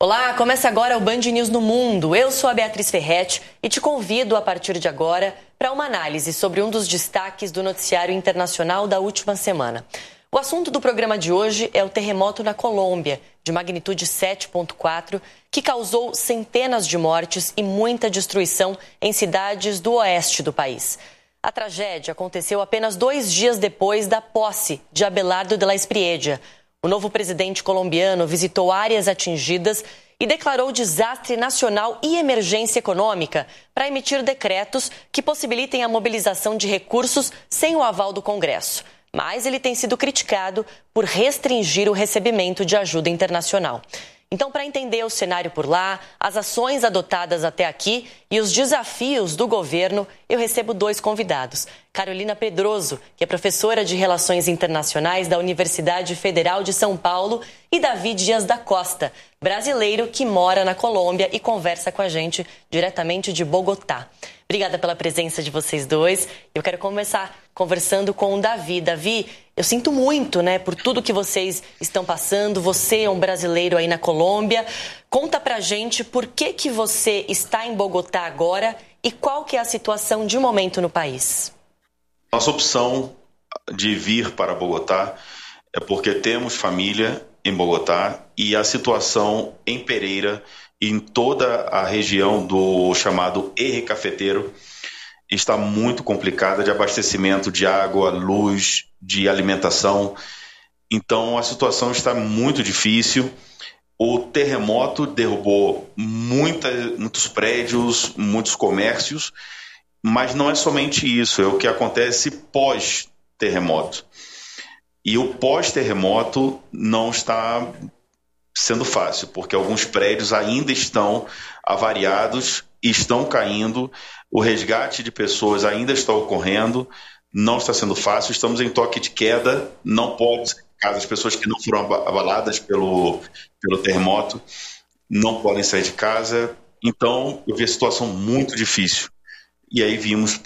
Olá, começa agora o Band News no Mundo. Eu sou a Beatriz Ferretti e te convido a partir de agora para uma análise sobre um dos destaques do noticiário internacional da última semana. O assunto do programa de hoje é o terremoto na Colômbia, de magnitude 7,4, que causou centenas de mortes e muita destruição em cidades do oeste do país. A tragédia aconteceu apenas 2 dias depois da posse de Abelardo de la Espriella. O novo presidente colombiano visitou áreas atingidas e declarou desastre nacional e emergência econômica para emitir decretos que possibilitem a mobilização de recursos sem o aval do Congresso. Mas ele tem sido criticado por restringir o recebimento de ajuda internacional. Então, para entender o cenário por lá, as ações adotadas até aqui e os desafios do governo, eu recebo 2 convidados. Carolina Pedroso, que é professora de Relações Internacionais da Universidade Federal de São Paulo, e Davi Dias da Costa, brasileiro que mora na Colômbia e conversa com a gente diretamente de Bogotá. Obrigada pela presença de vocês dois. Eu quero começar conversando com o Davi. Davi, eu sinto muito, por tudo que vocês estão passando. Você é um brasileiro aí na Colômbia. Conta pra gente por que você está em Bogotá agora e qual que é a situação de momento no país. Nossa opção de vir para Bogotá é porque temos família em Bogotá e a situação em Pereira e em toda a região do chamado Eje Cafeteiro está muito complicada de abastecimento de água, luz, de alimentação. Então a situação está muito difícil. O terremoto derrubou muitos prédios, muitos comércios, mas não é somente isso, é o que acontece pós-terremoto. E o pós-terremoto não está sendo fácil, porque alguns prédios ainda estão avariados, estão caindo, o resgate de pessoas ainda está ocorrendo, não está sendo fácil, estamos em toque de queda, não pode, caso as pessoas que não foram abaladas pelo terremoto não podem sair de casa, então eu vi a situação muito difícil. E aí viemos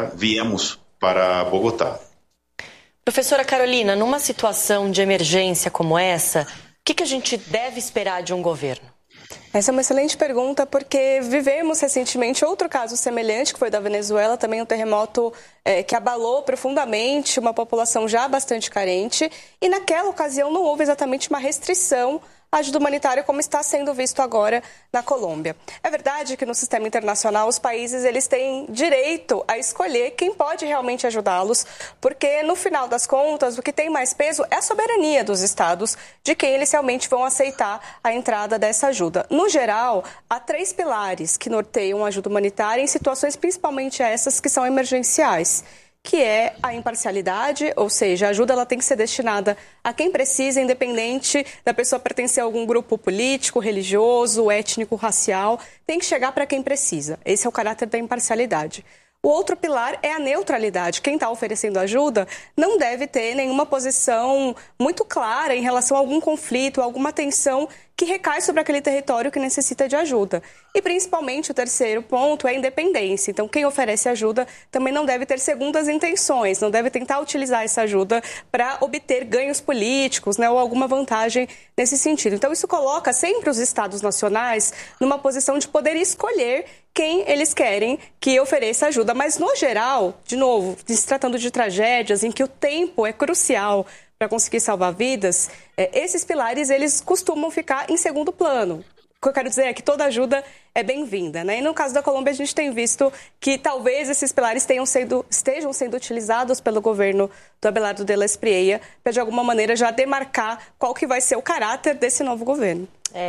para Bogotá. Professora Carolina, numa situação de emergência como essa, o que a gente deve esperar de um governo? Essa é uma excelente pergunta, porque vivemos recentemente outro caso semelhante, que foi da Venezuela, também um terremoto que abalou profundamente uma população já bastante carente, e naquela ocasião não houve exatamente uma restrição à ajuda humanitária como está sendo visto agora na Colômbia. É verdade que no sistema internacional os países eles têm direito a escolher quem pode realmente ajudá-los, porque no final das contas o que tem mais peso é a soberania dos estados de quem eles realmente vão aceitar a entrada dessa ajuda. No geral, há 3 pilares que norteiam a ajuda humanitária em situações principalmente essas que são emergenciais, que é a imparcialidade, ou seja, a ajuda ela tem que ser destinada a quem precisa, independente da pessoa pertencer a algum grupo político, religioso, étnico, racial, tem que chegar para quem precisa. Esse é o caráter da imparcialidade. O outro pilar é a neutralidade. Quem está oferecendo ajuda não deve ter nenhuma posição muito clara em relação a algum conflito, alguma tensão que recai sobre aquele território que necessita de ajuda. E, principalmente, o terceiro ponto é a independência. Então, quem oferece ajuda também não deve ter segundas intenções, não deve tentar utilizar essa ajuda para obter ganhos políticos, ou alguma vantagem nesse sentido. Então, isso coloca sempre os estados nacionais numa posição de poder escolher quem eles querem que ofereça ajuda. Mas, no geral, de novo, se tratando de tragédias em que o tempo é crucial para conseguir salvar vidas, esses pilares eles costumam ficar em segundo plano. O que eu quero dizer é que toda ajuda é bem-vinda, E no caso da Colômbia, a gente tem visto que talvez esses pilares estejam sendo utilizados pelo governo do Abelardo de la Espriella para, de alguma maneira, já demarcar qual que vai ser o caráter desse novo governo.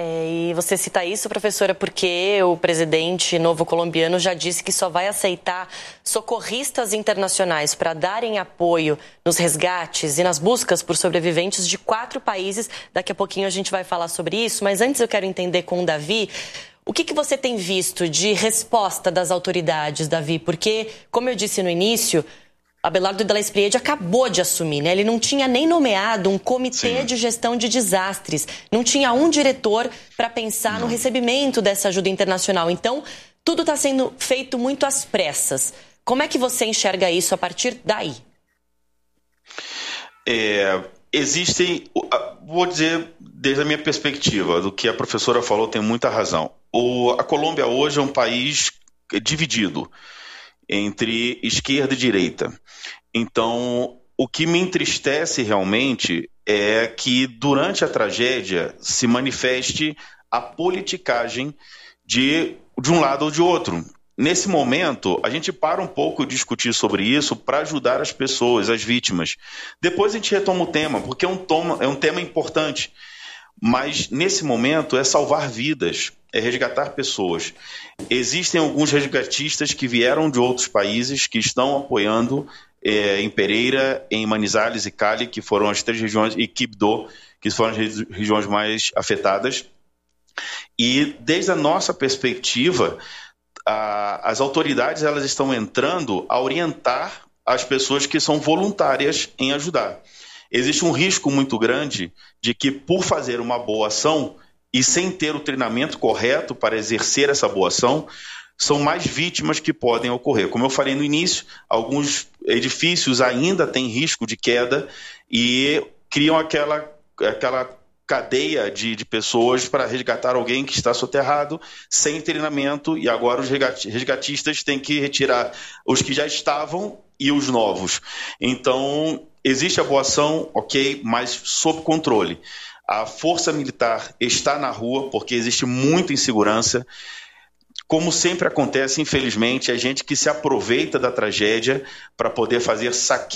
E você cita isso, professora, porque o presidente novo colombiano já disse que só vai aceitar socorristas internacionais para darem apoio nos resgates e nas buscas por sobreviventes de 4 países. Daqui a pouquinho a gente vai falar sobre isso, mas antes eu quero entender com o Davi o que você tem visto de resposta das autoridades, Davi, porque, como eu disse no início, Abelardo de la Espriella acabou de assumir, Ele não tinha nem nomeado um comitê de gestão de desastres, não tinha um diretor para pensar no recebimento dessa ajuda internacional. Então, tudo está sendo feito muito às pressas. Como é que você enxerga isso a partir daí? Existem, vou dizer, desde a minha perspectiva, do que a professora falou, tem muita razão. A Colômbia hoje é um país dividido entre esquerda e direita. Então, o que me entristece realmente é que durante a tragédia se manifeste a politicagem de um lado ou de outro. Nesse momento, a gente para um pouco de discutir sobre isso para ajudar as pessoas, as vítimas. Depois a gente retoma o tema, porque é um tema importante. Mas, nesse momento, é salvar vidas, é resgatar pessoas. Existem alguns resgatistas que vieram de outros países que estão apoiando em Pereira, em Manizales e Cali, que foram as 3 regiões, e Quibdó, que foram as regiões mais afetadas. E, desde a nossa perspectiva, as autoridades elas estão entrando a orientar as pessoas que são voluntárias em ajudar. Existe um risco muito grande de que, por fazer uma boa ação e sem ter o treinamento correto para exercer essa boa ação, são mais vítimas que podem ocorrer. Como eu falei no início, alguns edifícios ainda têm risco de queda e criam aquela cadeia de pessoas para resgatar alguém que está soterrado, sem treinamento, e agora os resgatistas têm que retirar os que já estavam e os novos. Então, existe a boa ação, ok, mas sob controle. A força militar está na rua porque existe muita insegurança. Como sempre acontece, infelizmente, a gente que se aproveita da tragédia para poder fazer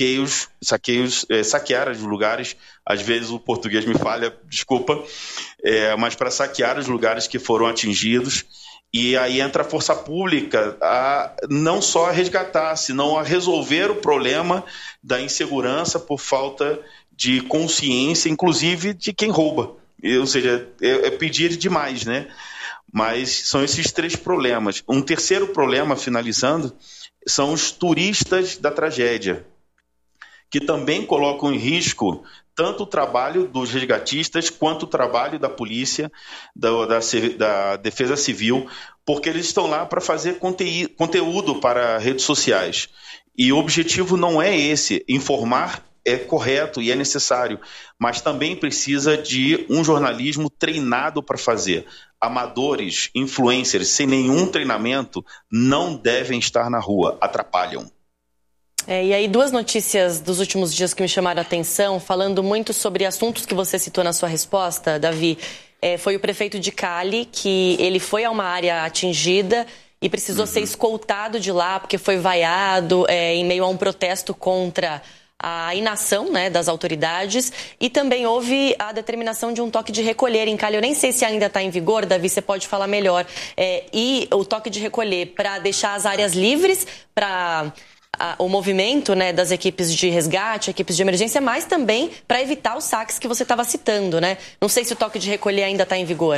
saquear os lugares. Às vezes o português me falha, desculpa, mas para saquear os lugares que foram atingidos. E aí entra a força pública não só a resgatar, senão a resolver o problema da insegurança por falta de consciência, inclusive de quem rouba. Ou seja, é pedir demais, né? Mas são esses 3 problemas. Um terceiro problema, finalizando, são os turistas da tragédia, que também colocam em risco tanto o trabalho dos resgatistas quanto o trabalho da polícia, da defesa civil, porque eles estão lá para fazer conteúdo para redes sociais. E o objetivo não é esse, informar é correto e é necessário, mas também precisa de um jornalismo treinado para fazer. Amadores, influencers, sem nenhum treinamento, não devem estar na rua, atrapalham. E aí 2 notícias dos últimos dias que me chamaram a atenção, falando muito sobre assuntos que você citou na sua resposta, Davi. Foi o prefeito de Cali, que ele foi a uma área atingida e precisou ser escoltado de lá, porque foi vaiado em meio a um protesto contra a inação, né, das autoridades, e também houve a determinação de um toque de recolher em Cali. Eu nem sei se ainda está em vigor, Davi, você pode falar melhor. E o toque de recolher para deixar as áreas livres para o movimento, né, das equipes de resgate, equipes de emergência, mas também para evitar os saques que você estava citando, né? Não sei se o toque de recolher ainda está em vigor.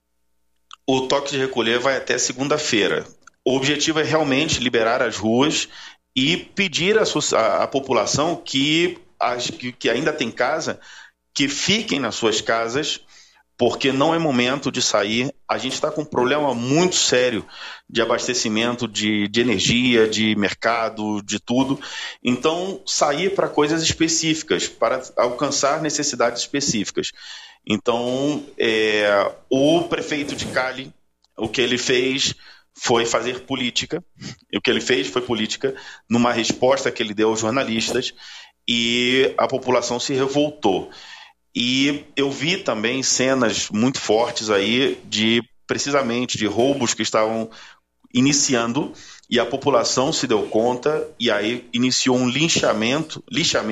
O toque de recolher vai até segunda-feira. O objetivo é realmente liberar as ruas e pedir à população que ainda tem casa, que fiquem nas suas casas, porque não é momento de sair. A gente está com um problema muito sério de abastecimento de energia, de mercado, de tudo. Então, sair para coisas específicas, para alcançar necessidades específicas. Então, o prefeito de Cali, o que ele fez foi fazer política. O que ele fez foi política numa resposta que ele deu aos jornalistas, e a população se revoltou. E eu vi também cenas muito fortes aí precisamente de roubos que estavam iniciando, e a população se deu conta e aí iniciou um linchamento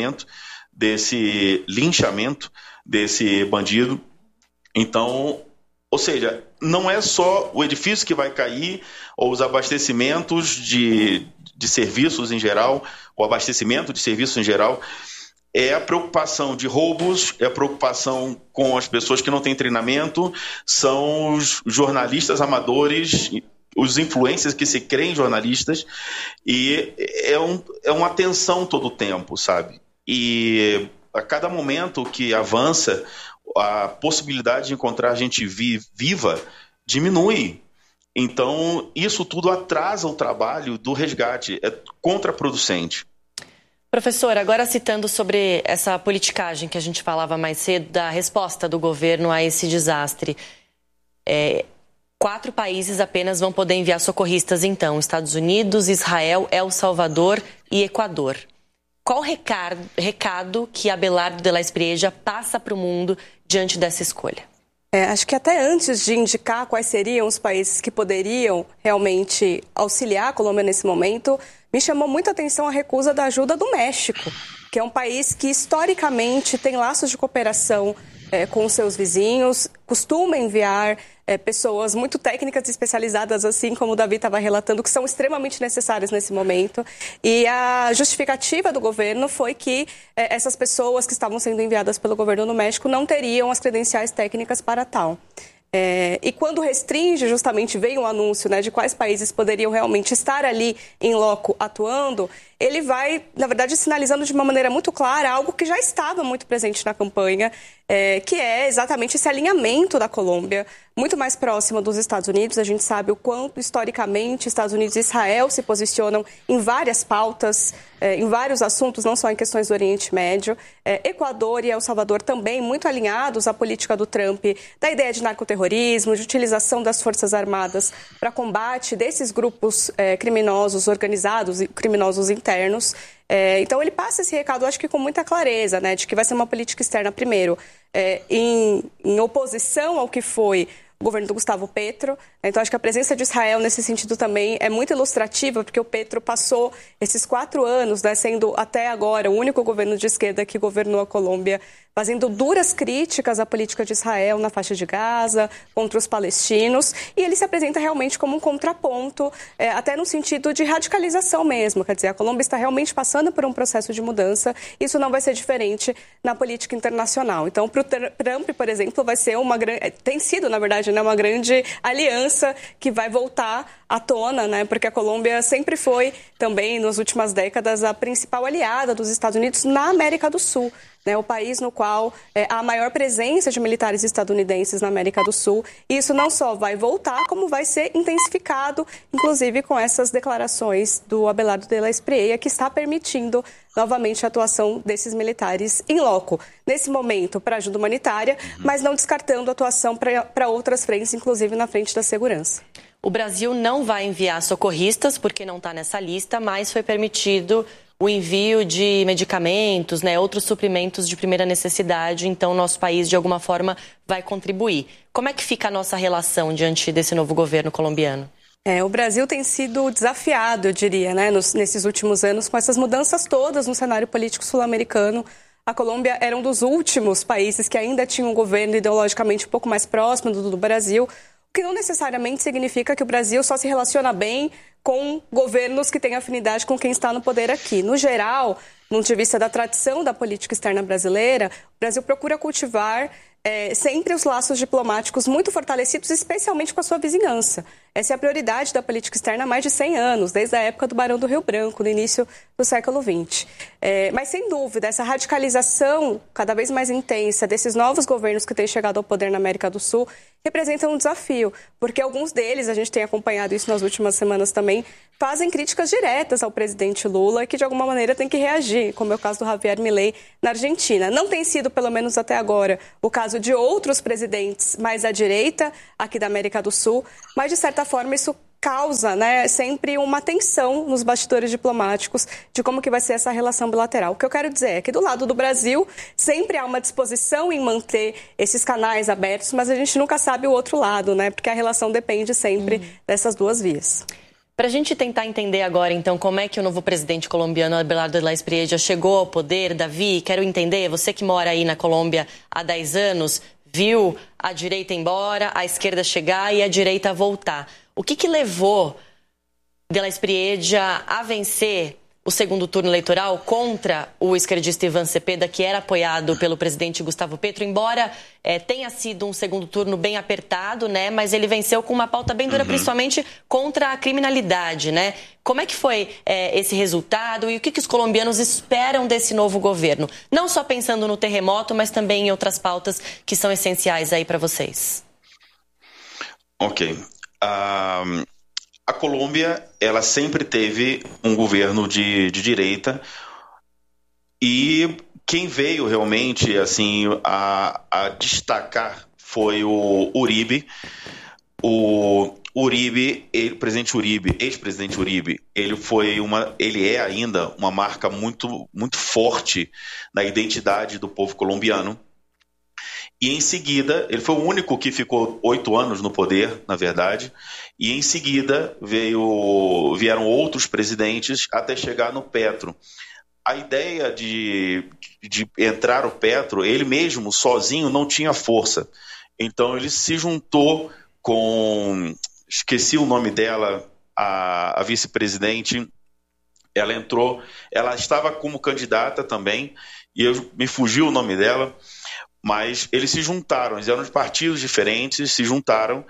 desse bandido. Então, ou seja, não é só o edifício que vai cair ou os abastecimentos de serviços em geral, o abastecimento de serviços em geral. É a preocupação de roubos, é a preocupação com as pessoas que não têm treinamento, são os jornalistas amadores, os influencers que se creem jornalistas, e é uma tensão todo o tempo, sabe? E a cada momento que avança, a possibilidade de encontrar gente viva diminui. Então, isso tudo atrasa o trabalho do resgate, é contraproducente. Professor, agora citando sobre essa politicagem que a gente falava mais cedo, da resposta do governo a esse desastre. 4 países apenas vão poder enviar socorristas, então: Estados Unidos, Israel, El Salvador e Equador. Qual recado que Abelardo de la Espriella passa para o mundo diante dessa escolha? Acho que até antes de indicar quais seriam os países que poderiam realmente auxiliar a Colômbia nesse momento, me chamou muita atenção a recusa da ajuda do México, que é um país que historicamente tem laços de cooperação com os seus vizinhos, costuma enviar pessoas muito técnicas e especializadas, assim como o Davi estava relatando, que são extremamente necessárias nesse momento. E a justificativa do governo foi que essas pessoas que estavam sendo enviadas pelo governo do México não teriam as credenciais técnicas para tal. E quando restringe, justamente veio um anúncio, de quais países poderiam realmente estar ali em loco atuando, ele vai, na verdade, sinalizando de uma maneira muito clara algo que já estava muito presente na campanha, que é exatamente esse alinhamento da Colômbia muito mais próxima dos Estados Unidos. A gente sabe o quanto, historicamente, Estados Unidos e Israel se posicionam em várias pautas, em vários assuntos, não só em questões do Oriente Médio. Equador e El Salvador também muito alinhados à política do Trump, da ideia de narcoterrorismo, de utilização das Forças Armadas para combate desses grupos criminosos organizados e criminosos internos. Então, ele passa esse recado, acho que com muita clareza, de que vai ser uma política externa, primeiro, em oposição ao que foi o governo do Gustavo Petro. Então, acho que a presença de Israel nesse sentido também é muito ilustrativa, porque o Petro passou esses 4 anos, sendo até agora o único governo de esquerda que governou a Colômbia, fazendo duras críticas à política de Israel na faixa de Gaza, contra os palestinos, e ele se apresenta realmente como um contraponto, até no sentido de radicalização mesmo. Quer dizer, a Colômbia está realmente passando por um processo de mudança, isso não vai ser diferente na política internacional. Então, para o Trump, por exemplo, vai ser tem sido, na verdade, uma grande aliança que vai voltar à tona, porque a Colômbia sempre foi também, nas últimas décadas, a principal aliada dos Estados Unidos na América do Sul. O país no qual há a maior presença de militares estadunidenses na América do Sul. E isso não só vai voltar, como vai ser intensificado, inclusive com essas declarações do Abelardo de la Espriella, que está permitindo novamente a atuação desses militares em loco. Nesse momento, para ajuda humanitária, mas não descartando a atuação para outras frentes, inclusive na frente da segurança. O Brasil não vai enviar socorristas, porque não está nessa lista, mas foi permitido o envio de medicamentos, outros suprimentos de primeira necessidade. Então, o nosso país, de alguma forma, vai contribuir. Como é que fica a nossa relação diante desse novo governo colombiano? O Brasil tem sido desafiado, eu diria, nesses últimos anos, com essas mudanças todas no cenário político sul-americano. A Colômbia era um dos últimos países que ainda tinha um governo ideologicamente um pouco mais próximo do Brasil, o que não necessariamente significa que o Brasil só se relaciona bem com governos que têm afinidade com quem está no poder aqui. No geral, do ponto de vista da tradição da política externa brasileira, o Brasil procura cultivar sempre os laços diplomáticos muito fortalecidos, especialmente com a sua vizinhança. Essa é a prioridade da política externa há mais de 100 anos, desde a época do Barão do Rio Branco, no início do século XX. Mas, sem dúvida, essa radicalização cada vez mais intensa desses novos governos que têm chegado ao poder na América do Sul representa um desafio, porque alguns deles, a gente tem acompanhado isso nas últimas semanas também, fazem críticas diretas ao presidente Lula, que de alguma maneira tem que reagir, como é o caso do Javier Milei na Argentina. Não tem sido, pelo menos até agora, o caso de outros presidentes mais à direita aqui da América do Sul, mas de certa forma isso causa sempre uma tensão nos bastidores diplomáticos de como que vai ser essa relação bilateral. O que eu quero dizer é que do lado do Brasil sempre há uma disposição em manter esses canais abertos, mas a gente nunca sabe o outro lado, porque a relação depende sempre dessas duas vias. Para a gente tentar entender agora, então, como é que o novo presidente colombiano, Abelardo de la Espriella, chegou ao poder, Davi, quero entender, você que mora aí na Colômbia há 10 anos, viu a direita embora, a esquerda chegar e a direita voltar. O que levou de la Espriella a vencer o segundo turno eleitoral contra o esquerdista Iván Cepeda, que era apoiado pelo presidente Gustavo Petro, embora tenha sido um segundo turno bem apertado, mas ele venceu com uma pauta bem dura, principalmente contra a criminalidade, Como é que foi esse resultado e o que os colombianos esperam desse novo governo? Não só pensando no terremoto, mas também em outras pautas que são essenciais aí para vocês. Ok. A Colômbia, ela sempre teve um governo de direita, E quem veio realmente assim a destacar foi o Uribe. O Uribe, presidente Uribe, ex-presidente Uribe, ele é ainda uma marca muito, muito forte na identidade do povo colombiano. E em seguida, ele foi o único que ficou 8 anos no poder, na verdade, e em seguida vieram outros presidentes até chegar no Petro. A ideia de entrar o Petro, ele mesmo, sozinho, não tinha força. Então ele se juntou com, esqueci o nome dela, a vice-presidente, ela entrou, ela estava como candidata também, e me fugiu o nome dela, mas eles se juntaram, eles eram de partidos diferentes, se juntaram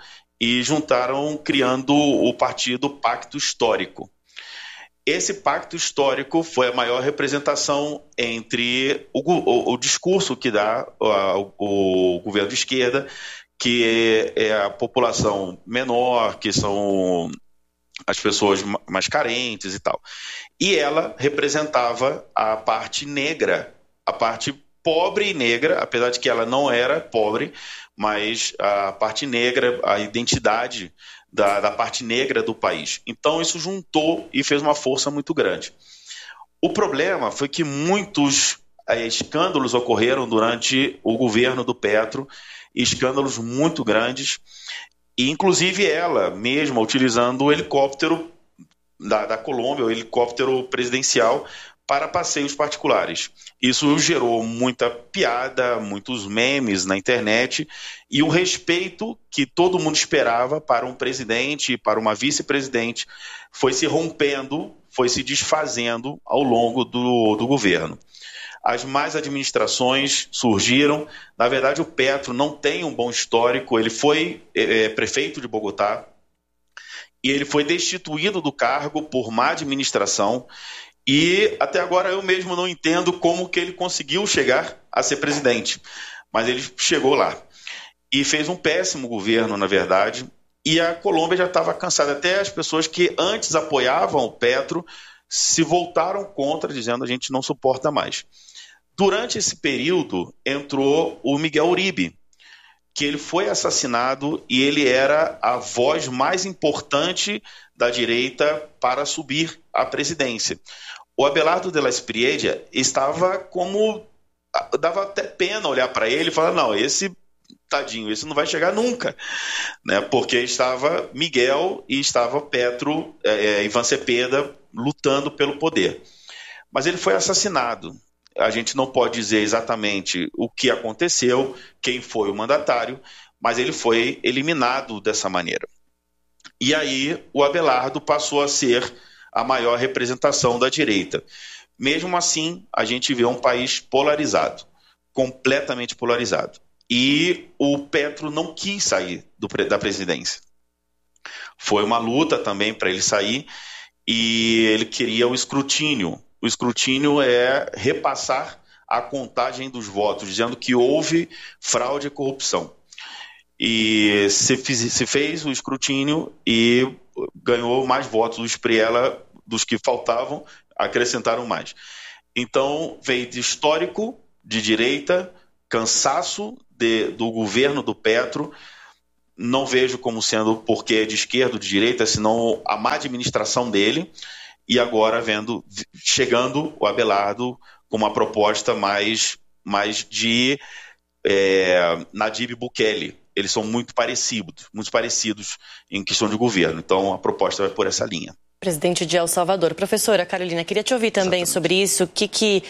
criando o partido Pacto Histórico. Esse pacto histórico foi a maior representação entre o discurso que dá o governo de esquerda, que é a população menor, que são as pessoas mais carentes e tal. E ela representava a parte negra, a parte pobre e negra, apesar de que ela não era pobre, mas a parte negra, a identidade da parte negra do país. Então isso juntou e fez uma força muito grande. O problema foi que muitos escândalos ocorreram durante o governo do Petro, escândalos muito grandes, e inclusive ela mesma utilizando o helicóptero da Colômbia, o helicóptero presidencial, para passeios particulares. Isso gerou muita piada, muitos memes na internet e o respeito que todo mundo esperava para um presidente e para uma vice-presidente foi se rompendo, foi se desfazendo ao longo do governo. As más administrações surgiram. Na verdade, o Petro não tem um bom histórico. Ele foi prefeito de Bogotá e ele foi destituído do cargo por má administração. E até agora eu mesmo não entendo como que ele conseguiu chegar a ser presidente. Mas ele chegou lá. E fez um péssimo governo, na verdade. E a Colômbia já estava cansada. Até as pessoas que antes apoiavam o Petro se voltaram contra, dizendo a gente não suporta mais. Durante esse período entrou o Miguel Uribe, que ele foi assassinado e ele era a voz mais importante da direita para subir à presidência. O Abelardo de la Espriella estava como... dava até pena olhar para ele e falar, não, esse tadinho, esse não vai chegar nunca, né? Porque estava Miguel e estava Petro, Iván Cepeda, lutando pelo poder. Mas ele foi assassinado. A gente não pode dizer exatamente o que aconteceu, quem foi o mandatário, mas ele foi eliminado dessa maneira. E aí o Abelardo passou a ser a maior representação da direita. Mesmo assim, a gente vê um país polarizado, completamente polarizado. E o Petro não quis sair da presidência. Foi uma luta também para ele sair e ele queria o escrutínio. O escrutínio é repassar a contagem dos votos, dizendo que houve fraude e corrupção. E se fez o escrutínio e ganhou mais votos. O Espriella, dos que faltavam, acrescentaram mais. Então, veio de histórico, de direita, cansaço do governo do Petro. Não vejo como sendo porque é de esquerda ou de direita, senão a má administração dele. E agora chegando o Abelardo com uma proposta mais de Nayib Bukele. Eles são muito parecidos em questão de governo. Então, a proposta vai por essa linha. Presidente de El Salvador. Professora Carolina, queria te ouvir também sobre isso. O que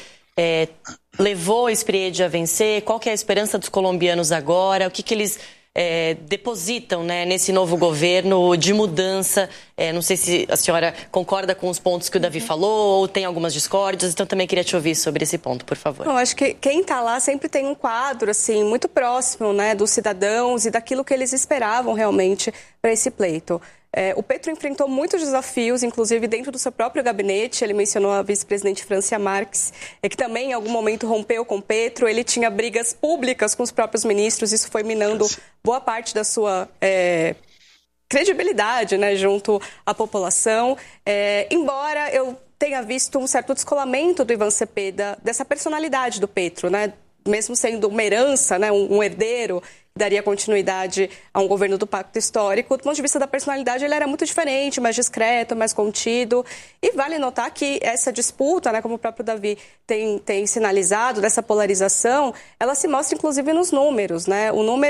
levou a Espriella a vencer? Qual que é a esperança dos colombianos agora? O que eles depositam, né, nesse novo governo de mudança? Não sei se a senhora concorda com os pontos que o Davi falou ou tem algumas discórdias, então também queria te ouvir sobre esse ponto, por favor. Eu acho que quem está lá sempre tem um quadro assim, muito próximo, né, dos cidadãos e daquilo que eles esperavam realmente para esse pleito. O Petro enfrentou muitos desafios, inclusive dentro do seu próprio gabinete. Ele mencionou a vice-presidente Francia Marques, que também em algum momento rompeu com o Petro. Ele tinha brigas públicas com os próprios ministros, isso foi minando boa parte da sua credibilidade, né, junto à população. Embora eu tenha visto um certo descolamento do Ivan Cepeda, dessa personalidade do Petro, né? Mesmo sendo uma herança, né, um herdeiro, que daria continuidade a um governo do Pacto Histórico, do ponto de vista da personalidade, ele era muito diferente, mais discreto, mais contido. E vale notar que essa disputa, né, como o próprio Davi tem sinalizado, dessa polarização, ela se mostra inclusive nos números, né?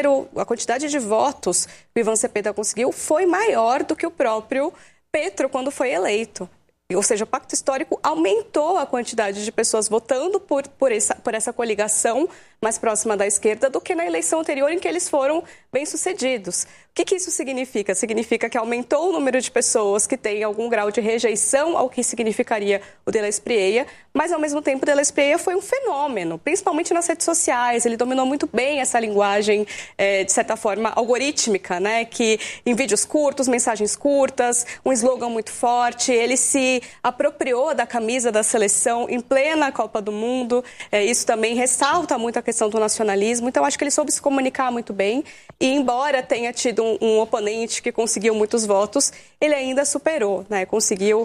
A quantidade de votos que o Ivan Cepeda conseguiu foi maior do que o próprio Petro quando foi eleito. Ou seja, o Pacto Histórico aumentou a quantidade de pessoas votando por essa coligação mais próxima da esquerda do que na eleição anterior, em que eles foram bem-sucedidos. O que isso significa? Significa que aumentou o número de pessoas que têm algum grau de rejeição ao que significaria o de la Espriella, mas, ao mesmo tempo, o de la Espriella foi um fenômeno, principalmente nas redes sociais. Ele dominou muito bem essa linguagem, de certa forma, algorítmica, né? Que em vídeos curtos, mensagens curtas, um slogan muito forte. Ele se apropriou da camisa da seleção em plena Copa do Mundo. Isso também ressalta muito a questão do nacionalismo. Então, acho que ele soube se comunicar muito bem. E, embora tenha tido um oponente que conseguiu muitos votos, ele ainda superou, né? Conseguiu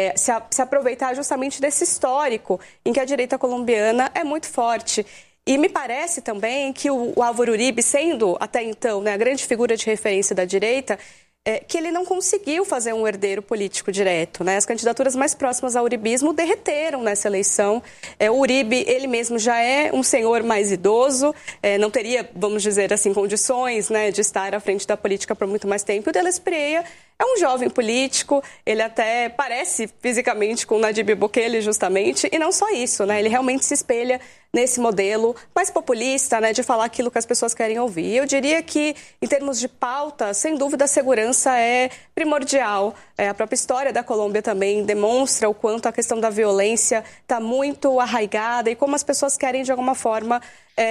se aproveitar justamente desse histórico em que a direita colombiana é muito forte. E me parece também que o Álvaro Uribe, sendo até então, né, a grande figura de referência da direita, que ele não conseguiu fazer um herdeiro político direto, né? As candidaturas mais próximas ao uribismo derreteram nessa eleição. O Uribe, ele mesmo já é um senhor mais idoso, não teria, vamos dizer assim, condições, né, de estar à frente da política por muito mais tempo. O de la Espriella é um jovem político, ele até parece fisicamente com Nayib Bukele, justamente, e não só isso, né? Ele realmente se espelha nesse modelo mais populista, né, de falar aquilo que as pessoas querem ouvir. E eu diria que, em termos de pauta, sem dúvida, a segurança é primordial. A própria história da Colômbia também demonstra o quanto a questão da violência está muito arraigada e como as pessoas querem, de alguma forma,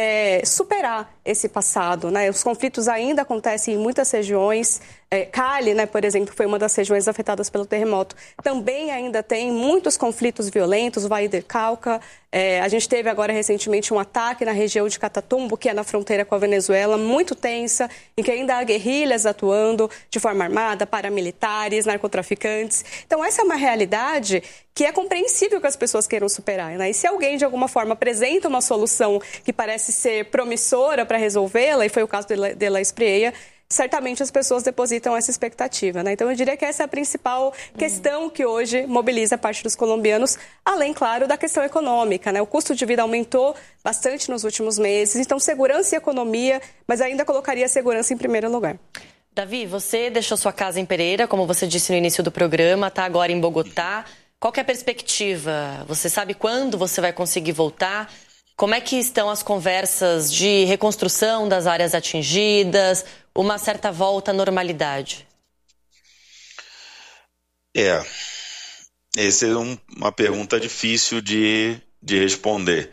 superar esse passado, né? Os conflitos ainda acontecem em muitas regiões. Cali, né, por exemplo, foi uma das regiões afetadas pelo terremoto. Também ainda tem muitos conflitos violentos, o Valle del Cauca. A gente teve agora recentemente um ataque na região de Catatumbo, que é na fronteira com a Venezuela, muito tensa, em que ainda há guerrilhas atuando de forma armada, paramilitares, narcotraficantes. Então, essa é uma realidade que é compreensível que as pessoas queiram superar, né? E se alguém, de alguma forma, apresenta uma solução que parece ser promissora para resolvê-la, e foi o caso de la Espriella, certamente as pessoas depositam essa expectativa, né? Então, eu diria que essa é a principal questão que hoje mobiliza a parte dos colombianos, além, claro, da questão econômica, né? O custo de vida aumentou bastante nos últimos meses, então segurança e economia, mas ainda colocaria a segurança em primeiro lugar. Davi, você deixou sua casa em Pereira, como você disse no início do programa, está agora em Bogotá. Qual que é a perspectiva? Você sabe quando você vai conseguir voltar? Como é que estão as conversas de reconstrução das áreas atingidas, uma certa volta à normalidade? Essa é uma pergunta difícil de responder.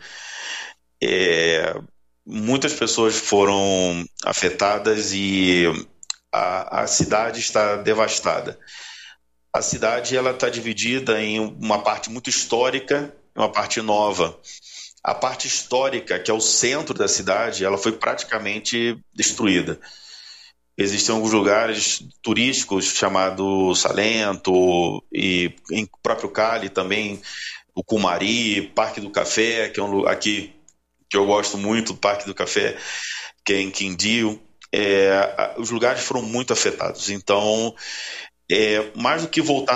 Muitas pessoas foram afetadas e a cidade está devastada. A cidade está dividida em uma parte muito histórica e uma parte nova. A parte histórica, que é o centro da cidade, ela foi praticamente destruída. Existem alguns lugares turísticos chamados Salento e em próprio Cali também, o Cumari, Parque do Café, que é um lugar aqui que eu gosto muito, o Parque do Café, que é em Quindío. Os lugares foram muito afetados. Então, mais do que voltar